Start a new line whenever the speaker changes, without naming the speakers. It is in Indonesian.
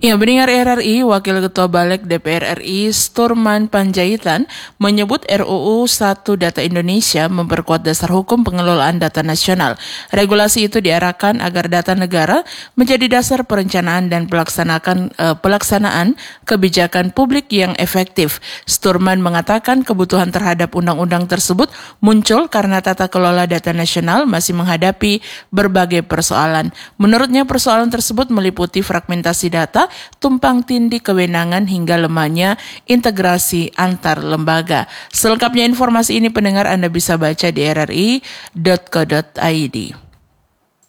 Ya, pendengar RRI, Wakil Ketua Balik DPR RI Sturman Panjaitan menyebut RUU 1 Data Indonesia memperkuat dasar hukum pengelolaan data nasional. Regulasi itu diarahkan agar data negara menjadi dasar perencanaan dan pelaksanaan kebijakan publik yang efektif. Sturman mengatakan kebutuhan terhadap undang-undang tersebut muncul karena tata kelola data nasional masih menghadapi berbagai persoalan. Menurutnya persoalan tersebut meliputi fragmentasi data, tumpang tindih kewenangan hingga lemahnya integrasi antar lembaga. Selengkapnya informasi ini pendengar Anda bisa baca di rri.co.id.